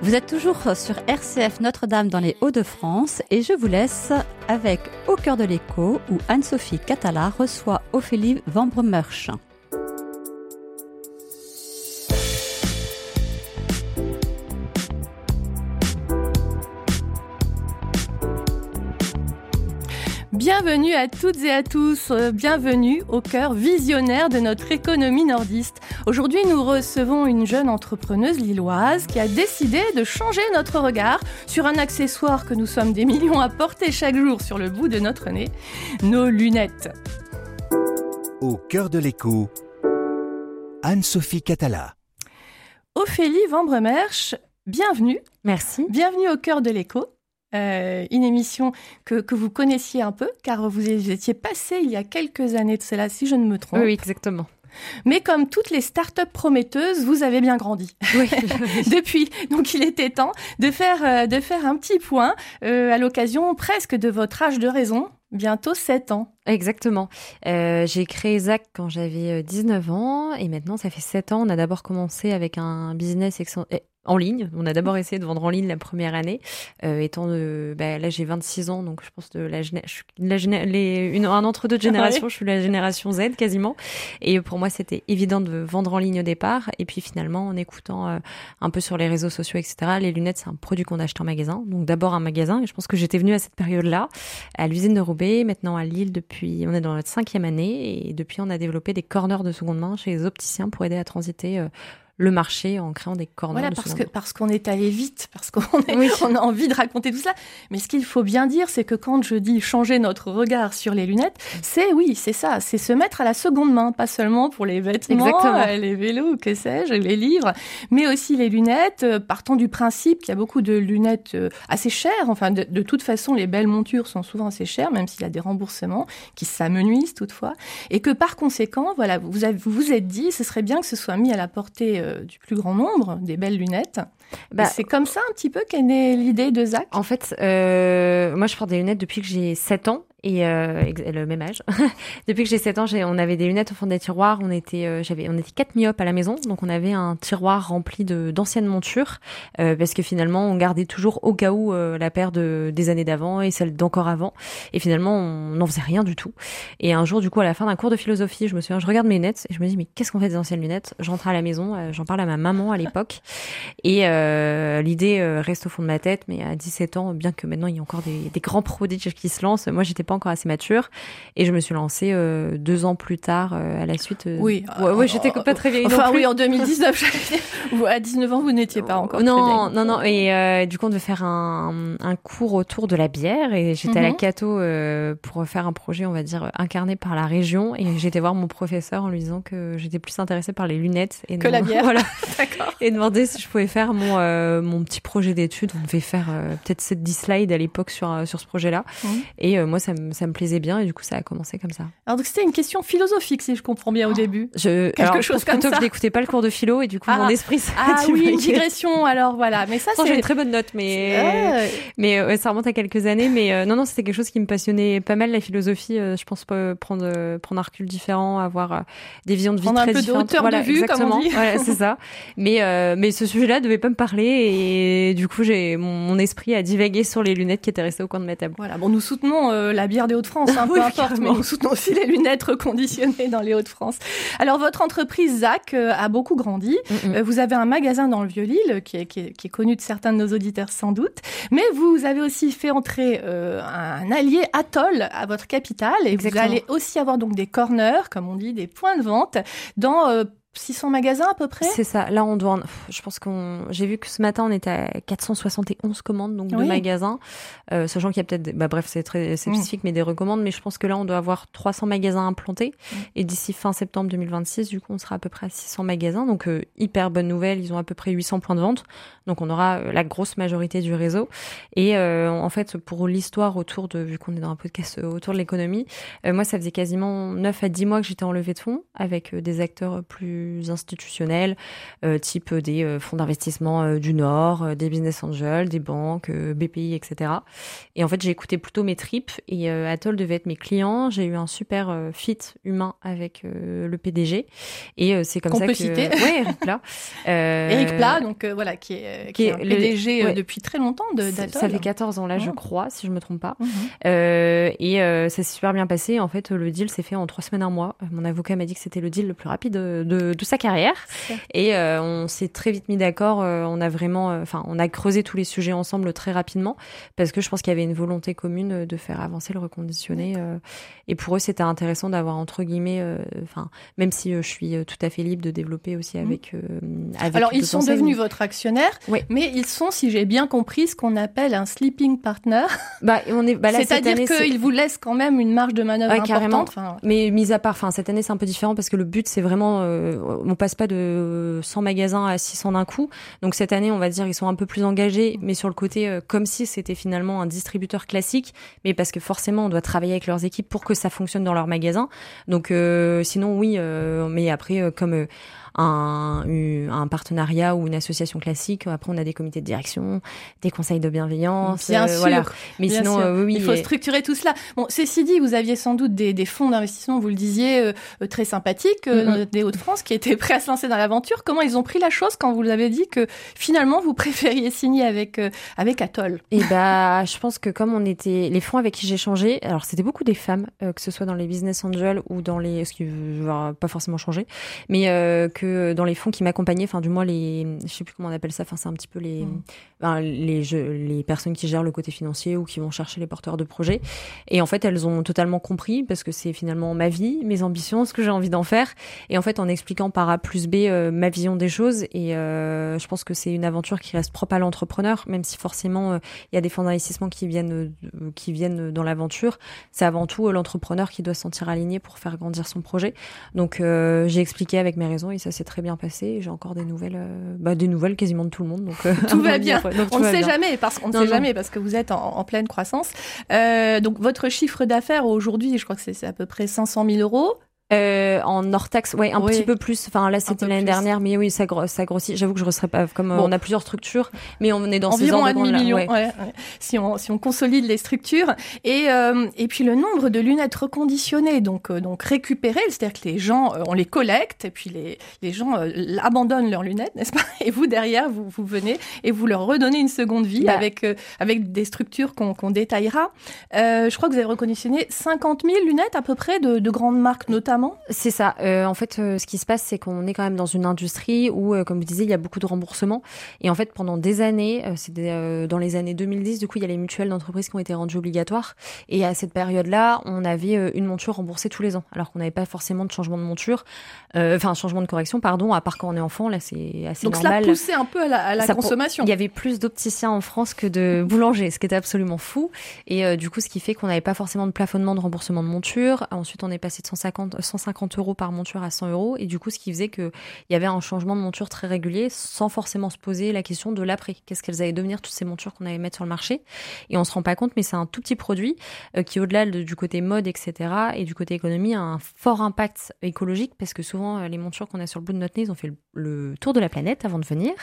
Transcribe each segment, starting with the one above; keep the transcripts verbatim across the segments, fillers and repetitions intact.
Vous êtes toujours sur R C F Notre-Dame dans les Hauts-de-France et je vous laisse avec Au cœur de l'écho où Anne-Sophie Catala reçoit Ophélie Vambremersch. Bienvenue à toutes et à tous, euh, bienvenue au cœur visionnaire de notre économie nordiste. Aujourd'hui, nous recevons une jeune entrepreneuse lilloise qui a décidé de changer notre regard sur un accessoire que nous sommes des millions à porter chaque jour sur le bout de notre nez, nos lunettes. Au cœur de l'écho, Anne-Sophie Catala. Ophélie Vambremersch, bienvenue. Merci. Bienvenue au cœur de l'écho. Euh, une émission que, que vous connaissiez un peu, car vous étiez passé il y a quelques années de cela, si je ne me trompe. Oui, exactement. Mais comme toutes les startups prometteuses, vous avez bien grandi. Oui. Depuis. Donc il était temps de faire, euh, de faire un petit point euh, à l'occasion presque de votre âge de raison. Bientôt sept ans. Exactement. Euh, j'ai créé Zac quand j'avais dix-neuf ans et maintenant ça fait sept ans. On a d'abord commencé avec un business ex- en ligne. On a d'abord essayé de vendre en ligne la première année. Euh, étant de, bah, là j'ai vingt-six ans, donc je pense de la, géné- je suis la géné- les, une, un entre deux de génération. Je suis la génération Z quasiment. Et pour moi c'était évident de vendre en ligne au départ. Et puis finalement en écoutant euh, un peu sur les réseaux sociaux, et cetera. Les lunettes c'est un produit qu'on achète en magasin. Donc d'abord un magasin. Et je pense que j'étais venue à cette période-là à l'usine de Roubaix, maintenant à Lille depuis, on est dans notre cinquième année et depuis on a développé des corners de seconde main chez les opticiens pour aider à transiter euh, le marché en créant des corners voilà, de parce seconde que, main. Parce qu'on est allé vite, parce qu'on est, oui. on a envie de raconter tout ça. Mais ce qu'il faut bien dire, c'est que quand je dis changer notre regard sur les lunettes, c'est oui, c'est ça, c'est se mettre à la seconde main, pas seulement pour les vêtements, euh, les vélos, que sais-je, les livres, mais aussi les lunettes, euh, partant du principe qu'il y a beaucoup de lunettes euh, assez chères. Enfin, de, de toute façon, les belles montures sont souvent assez chères, même s'il y a des remboursements qui s'amenuisent toutefois. Et que par conséquent, voilà, vous avez, vous, vous êtes dit, ce serait bien que ce soit mis à la portée euh, du plus grand nombre, des belles lunettes. Bah, c'est comme ça un petit peu qu'est née l'idée de Zac. En fait, euh, moi je porte des lunettes depuis que j'ai sept ans. Et euh, le même âge. Depuis que j'ai sept ans, j'ai, on avait des lunettes au fond des tiroirs. On était, euh, j'avais, on était quatre myopes à la maison, donc on avait un tiroir rempli de d'anciennes montures, euh, parce que finalement, on gardait toujours au cas où euh, la paire de des années d'avant et celle d'encore avant. Et finalement, on n'en faisait rien du tout. Et un jour, du coup, à la fin d'un cours de philosophie, je me souviens, je regarde mes lunettes et je me dis mais qu'est-ce qu'on fait des anciennes lunettes ? J'entre à la maison, euh, j'en parle à ma maman à l'époque, et euh, l'idée euh, reste au fond de ma tête. Mais à dix-sept ans, bien que maintenant il y ait encore des, des grands prodiges qui se lancent, moi j'étais pas encore assez mature et je me suis lancée euh, deux ans plus tard euh, à la suite. Euh... Oui, ouais, ouais, j'étais pas très vieille. Enfin non plus. oui, en deux mille dix-neuf, à dix-neuf ans, vous n'étiez pas encore. Non, très non, non. Et euh, du coup, on devait faire un, un cours autour de la bière et j'étais mm-hmm. à la Cato euh, pour faire un projet, on va dire, incarné par la région. Et j'étais voir mon professeur en lui disant que j'étais plus intéressée par les lunettes et que non, la bière. Voilà. D'accord. Et demander si je pouvais faire mon euh, mon petit projet d'études. On devait faire euh, peut-être sept dix slides à l'époque sur euh, sur ce projet-là. Mm-hmm. Et euh, moi, ça me ça me plaisait bien et du coup, ça a commencé comme ça. Alors donc c'était une question philosophique, si je comprends bien au début. Je, Quelque alors, chose comme plutôt ça. Que je n'écoutais pas le cours de philo et du coup, ah, mon esprit s'est Ah oui, une digression. Alors voilà, mais ça non, c'est. J'ai une très bonne note, mais ah. mais euh, ça remonte à quelques années. Mais euh, non, non, c'était quelque chose qui me passionnait pas mal, la philosophie. Euh, je pense pas prendre euh, prendre un recul différent, avoir euh, des visions de vie prendre très un peu différentes. De hauteur voilà, de vue, exactement. Comme on dit. Voilà, c'est ça. Mais euh, mais ce sujet-là devait pas me parler et du coup, j'ai mon, mon esprit a divagué sur les lunettes qui étaient restées au coin de ma table. Voilà. Bon, nous soutenons euh, la bière des Hauts-de-France, hein, oui, peu importe, carrément. mais nous soutenons aussi les lunettes reconditionnées dans les Hauts-de-France. Alors, votre entreprise Zac euh, a beaucoup grandi. Mm-hmm. Euh, vous avez un magasin dans le Vieux-Lille qui est, qui, est, qui est connu de certains de nos auditeurs sans doute, mais vous avez aussi fait entrer euh, un allié Atoll à votre capitale et Exactement. Vous allez aussi avoir donc des corners, comme on dit, des points de vente dans euh, six cents magasins à peu près. C'est ça. Là, on doit. En... Je pense qu'on. J'ai vu que ce matin, on était à quatre cent soixante et onze commandes donc oui. de magasins, euh, sachant qu'il y a peut-être. Des... Bah bref, c'est très spécifique, mmh. mais des recommandes. Mais je pense que là, on doit avoir trois cents magasins implantés. Mmh. Et d'ici fin septembre deux mille vingt-six, du coup, on sera à peu près à six cents magasins. Donc euh, hyper bonne nouvelle. Ils ont à peu près huit cents points de vente. Donc on aura euh, la grosse majorité du réseau. Et euh, en fait, pour l'histoire autour de, vu qu'on est dans un podcast euh, autour de l'économie, euh, moi, ça faisait quasiment neuf à dix mois que j'étais en levée de fonds avec euh, des acteurs plus plus institutionnels, euh, type des euh, fonds d'investissement euh, du Nord, euh, des business angels, des banques, euh, B P I, et cetera. Et en fait, j'ai écouté plutôt mes tripes et euh, Atoll devait être mes clients. J'ai eu un super euh, fit humain avec euh, le P D G et euh, c'est comme Qu'on ça peut que... citer. Ouais, Eric Plat. Euh... Eric Plat, donc euh, voilà, qui est, qui qui est est un le... P D G ouais. depuis très longtemps de, d'Atoll. Ça fait quatorze ans là, oh. je crois, si je me trompe pas. Mm-hmm. Euh, et euh, ça s'est super bien passé. En fait, le deal s'est fait en trois semaines, un mois. Mon avocat m'a dit que c'était le deal le plus rapide de, de, de sa carrière. Ouais. Et euh, on s'est très vite mis d'accord. Euh, on a vraiment, enfin, euh, on a creusé tous les sujets ensemble très rapidement parce que je pense qu'il y avait une volonté commune de faire avancer le reconditionné. Euh, et pour eux, c'était intéressant d'avoir entre guillemets, enfin, euh, même si euh, je suis tout à fait libre de développer aussi avec. Euh, avec Alors, ils sont conseils, devenus mais... votre actionnaire, oui. mais ils sont, si j'ai bien compris, ce qu'on appelle un sleeping partner. Bah, on est, bah là, c'est-à-dire qu'ils vous laissent quand même une marge de manœuvre ouais, importante. Enfin... Mais mis à part, enfin, cette année, c'est un peu différent parce que le but, c'est vraiment, euh, on passe pas de cent magasins à six cents d'un coup. Donc, cette année, on va dire, ils sont un peu plus engagés, mais sur le côté, euh, comme si c'était finalement un distributeur classique, mais parce que forcément, on doit travailler avec leurs équipes pour que ça fonctionne dans leur magasin. Donc, euh, sinon, oui, euh, mais après, euh, comme, euh, Un, un partenariat ou une association classique. Après, on a des comités de direction, des conseils de bienveillance. Bien euh, sûr. Voilà. Mais bien sinon, sûr. euh, oui. Il faut et... structurer tout cela. Bon, ceci dit, vous aviez sans doute des, des fonds d'investissement, vous le disiez, euh, très sympathiques, euh, mm-hmm. des Hauts-de-France, qui étaient prêts à se lancer dans l'aventure. Comment ils ont pris la chose quand vous leur avez dit que finalement, vous préfériez signer avec, euh, avec Atoll? Et bah, je pense que comme on était, les fonds avec qui j'ai changé, alors c'était beaucoup des femmes, euh, que ce soit dans les business angels ou dans les, ce qui va pas forcément changer, mais euh, que dans les fonds qui m'accompagnaient, enfin du moins les, je sais plus comment on appelle ça, enfin c'est un petit peu les, mmh. ben, les jeux, les personnes qui gèrent le côté financier ou qui vont chercher les porteurs de projets. Et en fait, elles ont totalement compris parce que c'est finalement ma vie, mes ambitions, ce que j'ai envie d'en faire. Et en fait, en expliquant par A plus B euh, ma vision des choses. Et euh, je pense que c'est une aventure qui reste propre à l'entrepreneur, même si forcément il euh, y a des fonds d'investissement qui viennent, euh, qui viennent dans l'aventure. C'est avant tout euh, l'entrepreneur qui doit se sentir aligné pour faire grandir son projet. Donc euh, j'ai expliqué avec mes raisons et ça s'est très bien passé. J'ai encore des nouvelles, euh, bah, des nouvelles quasiment de tout le monde. Donc euh, tout va bien. Donc, on ne sait bien. jamais parce qu'on ne sait non. jamais parce que vous êtes en, en pleine croissance. Euh, donc votre chiffre d'affaires aujourd'hui, je crois que c'est, c'est à peu près cinq cent mille euros. Euh, en hors taxe, ouais, un oui. petit peu plus. Enfin, là, c'était l'année plus. dernière, mais oui, ça, gros, ça grossit. J'avoue que je ne serais pas, comme bon. on a plusieurs structures, mais on est dans environ ces un demi-million, ouais. ouais, ouais. Si on, si on consolide les structures. Et, euh, et puis le nombre de lunettes reconditionnées, donc, euh, donc récupérées, c'est-à-dire que les gens, euh, on les collecte, et puis les, les gens euh, abandonnent leurs lunettes, n'est-ce pas? Et vous, derrière, vous, vous venez et vous leur redonnez une seconde vie bah. avec, euh, avec des structures qu'on, qu'on détaillera. Euh, je crois que vous avez reconditionné cinquante mille lunettes à peu près de, de grandes marques notamment. C'est ça. Euh, en fait, euh, ce qui se passe, c'est qu'on est quand même dans une industrie où, euh, comme vous disiez, il y a beaucoup de remboursements. Et en fait, pendant des années, euh, c'est des, euh, dans les années deux mille dix, du coup, il y a les mutuelles d'entreprise qui ont été rendues obligatoires. Et à cette période-là, on avait euh, une monture remboursée tous les ans, alors qu'on n'avait pas forcément de changement de monture, euh, enfin changement de correction, pardon, à part quand on est enfant. Là, c'est assez Donc normal. Donc cela poussait un peu à la, à la ça consommation. Il y avait plus d'opticiens en France que de boulangers, ce qui était absolument fou. Et euh, du coup, ce qui fait qu'on n'avait pas forcément de plafonnement de remboursement de monture. Ensuite, on est passé de cent cinquante, cent cinquante euros par monture à cent euros. Et du coup, ce qui faisait qu'il y avait un changement de monture très régulier sans forcément se poser la question de l'après. Qu'est-ce qu'elles allaient devenir, toutes ces montures qu'on allait mettre sur le marché? Et on se rend pas compte, mais c'est un tout petit produit euh, qui, au-delà de, du côté mode, et cetera, et du côté économie, a un fort impact écologique parce que souvent, euh, les montures qu'on a sur le bout de notre nez, ils ont fait le, le tour de la planète avant de venir.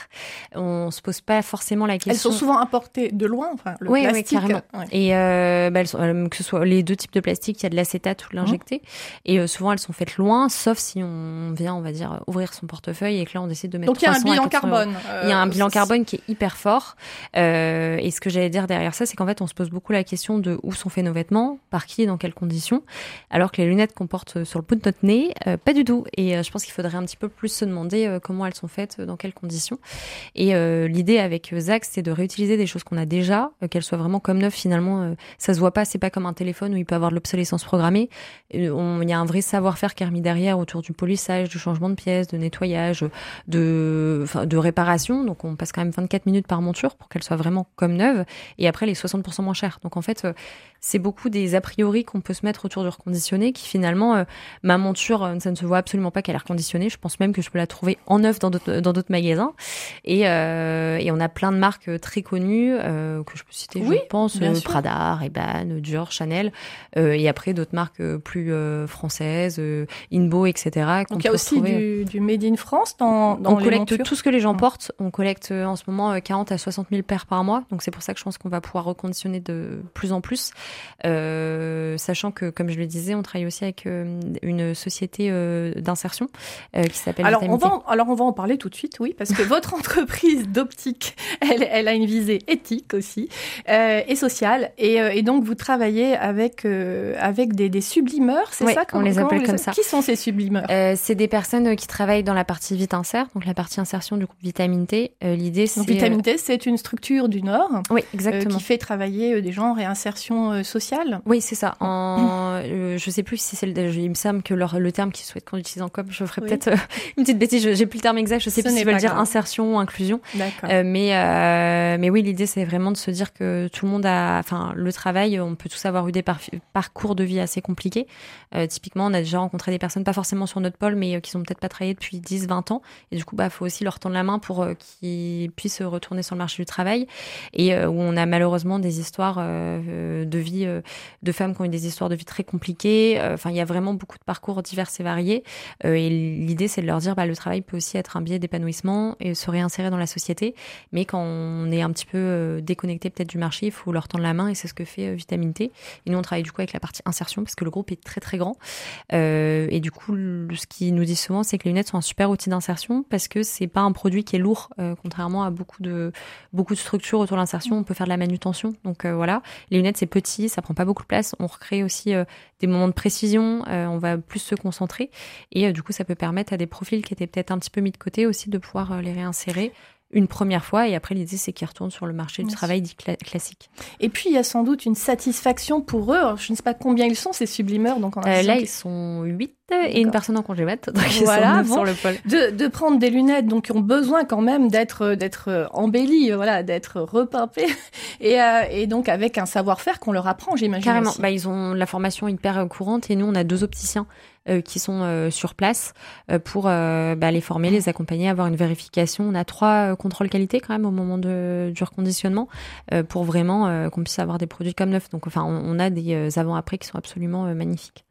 On se pose pas forcément la question. Elles sont souvent importées de loin, enfin, le oui, plastique. Oui, carrément. Ouais. Et euh, bah, elles sont, euh, que ce soit les deux types de plastique, il y a de l'acétate ou de l'injecté. Mmh. Et euh, souvent, elles sont faites loin, sauf si on vient, on va dire, ouvrir son portefeuille et que là, on décide de mettre donc il y a un bilan carbone. Euh, il y a un bilan carbone qui est hyper fort. Euh, et ce que j'allais dire derrière ça, c'est qu'en fait, on se pose beaucoup la question de où sont faits nos vêtements, par qui et dans quelles conditions. Alors que les lunettes qu'on porte sur le bout de notre nez, euh, pas du tout. Et euh, je pense qu'il faudrait un petit peu plus se demander euh, comment elles sont faites, dans quelles conditions. Et euh, l'idée avec Zach, c'est de réutiliser des choses qu'on a déjà, euh, qu'elles soient vraiment comme neuves. Finalement, euh, ça se voit pas. C'est pas comme un téléphone où il peut avoir de l'obsolescence programmée. Euh, on, il y a un vrai savoir-faire qui est remis derrière autour du polissage, du changement de pièces, de nettoyage, de, enfin, de réparation. Donc, on passe quand même vingt-quatre minutes par monture pour qu'elle soit vraiment comme neuve. Et après, les soixante pour cent moins chères. Donc, en fait, euh, c'est beaucoup des a priori qu'on peut se mettre autour du reconditionné qui finalement, euh, ma monture, ça ne se voit absolument pas qu'elle est reconditionnée. Je pense même que je peux la trouver en neuf dans d'autres, dans d'autres magasins. Et, euh, et on a plein de marques très connues euh, que je peux citer, oui, je pense, euh, Prada, Ray-Ban, Dior, Chanel, euh, et après d'autres marques plus euh, françaises, euh, Inbo, et cetera. Donc il y a aussi du, du Made in France dans, dans on les collecte montures. Tout ce que les gens portent. On collecte en ce moment quarante à soixante mille paires par mois. Donc c'est pour ça que je pense qu'on va pouvoir reconditionner de plus en plus. Euh, sachant que, comme je le disais, on travaille aussi avec euh, une société euh, d'insertion euh, qui s'appelle alors Vitamité. on va en, alors on va en parler tout de suite, oui, parce que votre entreprise d'optique, elle, elle a une visée éthique aussi euh, et sociale. Et, euh, et donc vous travaillez avec, euh, avec des, des sublimeurs, c'est oui, ça on les appelle comme les... ça. Qui sont ces sublimeurs? euh, C'est des personnes qui travaillent dans la partie VitInsert, donc la partie insertion du groupe Vitamine T. Euh, l'idée, c'est... Donc Vitamine T, c'est une structure du Nord. Oui, exactement. Euh, qui fait travailler des gens en réinsertion euh, sociale. Oui, c'est ça. En, euh, je sais plus si c'est le, il me semble que leur, le terme qu'ils souhaitent qu'on utilise en com, je ferai oui. peut-être euh, une petite bêtise. Je, j'ai plus le terme exact. Je sais Ce plus s'ils veulent dire grave. Insertion ou inclusion. D'accord. Euh, mais, euh, mais oui, l'idée, c'est vraiment de se dire que tout le monde a, enfin, le travail, on peut tous avoir eu des par- parcours de vie assez compliqués. Euh, typiquement, on a déjà rencontré des personnes, pas forcément sur notre pôle, mais euh, qui ont peut-être pas travaillé depuis dix, vingt ans. Et du coup, bah, faut aussi leur tendre la main pour euh, qu'ils puissent retourner sur le marché du travail. Et euh, où on a malheureusement des histoires euh, de vie euh, de femmes qui ont eu des histoires de vie très compliquées. Enfin, euh, il y a vraiment beaucoup de parcours divers et variés. Euh, et l'idée, c'est de leur dire, bah, le travail peut aussi être un biais d'épanouissement et se réinsérer dans la société. Mais quand on est un petit peu euh, déconnecté peut-être du marché, il faut leur tendre la main et c'est ce que fait euh, Vitamine T. Et nous, on travaille du coup avec la partie insertion parce que le groupe est très très grand. Euh, et du coup, le, ce qu'ils nous disent souvent, c'est que les lunettes sont un super outil d'insertion parce que c'est pas un produit qui est lourd, euh, contrairement à beaucoup de beaucoup de structures autour de l'insertion. On peut faire de la manutention. Donc euh, voilà, les lunettes c'est petit, ça prend pas beaucoup de place. On recrée aussi euh, des moments de précision. Euh, on va plus se concentrer et euh, du coup ça peut permettre à des profils qui étaient peut-être un petit peu mis de côté aussi de pouvoir euh, les réinsérer une première fois et après l'idée c'est qu'ils retournent sur le marché du travail dit cla- classique. Et puis il y a sans doute une satisfaction pour eux. Alors, je ne sais pas combien ils sont ces sublimeurs. Donc en euh, là ils sont huit et une personne en congé mat, donc ils voilà, sont bon, sur le pôle. De, de prendre des lunettes donc qui ont besoin quand même d'être d'être embellies, voilà, d'être repimpées et, euh, et donc avec un savoir-faire qu'on leur apprend, j'imagine. Carrément. Aussi. Bah ils ont la formation hyper courante et nous on a deux opticiens euh, qui sont euh, sur place euh, pour euh, bah, les former, les accompagner, avoir une vérification. On a trois euh, contrôles qualité quand même au moment de, du reconditionnement euh, pour vraiment euh, qu'on puisse avoir des produits comme neufs. Donc enfin on, on a des euh, avant-après qui sont absolument euh, magnifiques.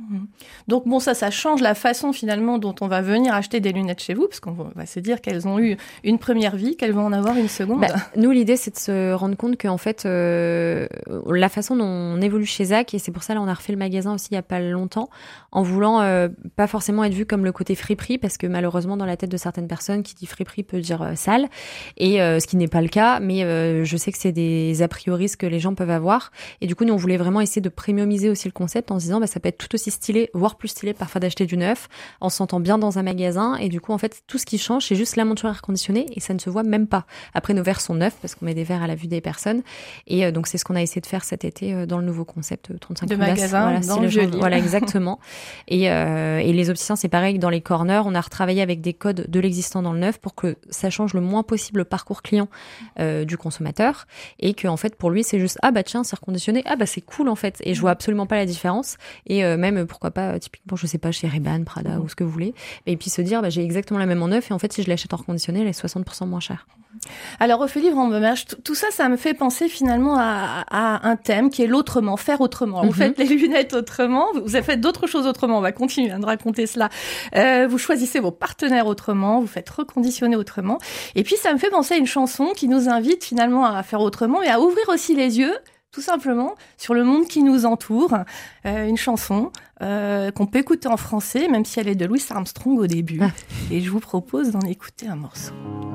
Donc bon, ça, ça change la façon finalement dont on va venir acheter des lunettes chez vous, parce qu'on va se dire qu'elles ont eu une première vie, qu'elles vont en avoir une seconde. Bah, nous, l'idée, c'est de se rendre compte qu'en fait, euh, la façon dont on évolue chez Zach, et c'est pour ça là, on a refait le magasin aussi il y a pas longtemps, en voulant euh, pas forcément être vu comme le côté friperie, parce que malheureusement, dans la tête de certaines personnes, qui dit friperie peut dire euh, sale, et euh, ce qui n'est pas le cas, mais euh, je sais que c'est des a priori que les gens peuvent avoir, et du coup, nous, on voulait vraiment essayer de premiumiser aussi le concept en se disant, bah, ça peut être tout aussi stylé, voire plus stylé parfois d'acheter du neuf, en se sentant bien dans un magasin. Et du coup, en fait, tout ce qui change, c'est juste la monture air conditionnée et ça ne se voit même pas. Après, nos verres sont neufs parce qu'on met des verres à la vue des personnes. Et euh, donc, c'est ce qu'on a essayé de faire cet été euh, dans le nouveau concept euh, trente-cinq de magasin, voilà, dans le joli. Voilà, exactement. et, euh, et les opticiens, c'est pareil, dans les corners, on a retravaillé avec des codes de l'existant dans le neuf pour que ça change le moins possible le parcours client euh, du consommateur et que, en fait, pour lui, c'est juste, ah bah tiens, c'est reconditionné, ah bah c'est cool en fait. Et je vois absolument pas la différence. Et euh, même, pourquoi pas, typiquement, je sais pas, chez Ray-Ban, Prada mmh. ou ce que vous voulez. Et puis se dire, bah, j'ai exactement la même en neuf et en fait, si je l'achète en reconditionné, elle est soixante pour cent moins chère. Alors, Ophélie Vrambemage, tout ça, ça me fait penser finalement à, à un thème qui est l'autrement, faire autrement. Mmh. Vous faites les lunettes autrement, vous avez fait d'autres choses autrement, on va continuer hein, de raconter cela. Euh, vous choisissez vos partenaires autrement, vous faites reconditionner autrement. Et puis, ça me fait penser à une chanson qui nous invite finalement à faire autrement et à ouvrir aussi les yeux tout simplement sur le monde qui nous entoure. Euh, une chanson euh, qu'on peut écouter en français, même si elle est de Louis Armstrong au début. Ah. Et je vous propose d'en écouter un morceau.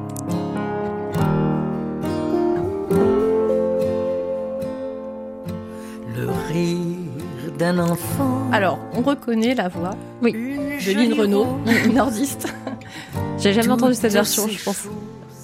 Le rire d'un enfant. Alors, on reconnaît la voix oui. de Lynn Renaud, nordiste. J'ai jamais entendu cette version, je pense.